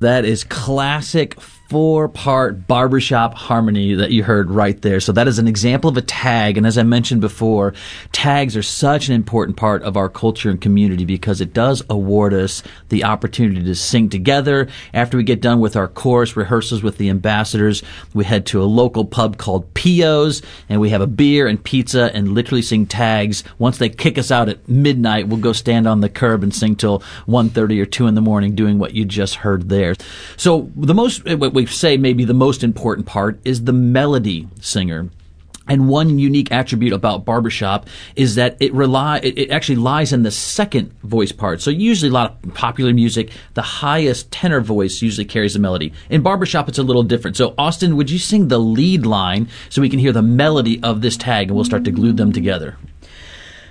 That is classic 4-part barbershop harmony that you heard right there. So that is an example of a tag. And as I mentioned before, tags are such an important part of our culture and community because it does award us the opportunity to sing together. After we get done with our chorus rehearsals with the ambassadors, we head to a local pub called Pio's, and we have a beer and pizza and literally sing tags. Once they kick us out at midnight, we'll go stand on the curb and sing till 1:30 or 2 in the morning doing what you just heard there. So what we say maybe the most important part is the melody singer. And one unique attribute about barbershop is that it actually lies in the second voice part. So usually a lot of popular music, the highest tenor voice usually carries the melody. In barbershop, it's a little different. So Austin, would you sing the lead line so we can hear the melody of this tag and we'll start to glue them together?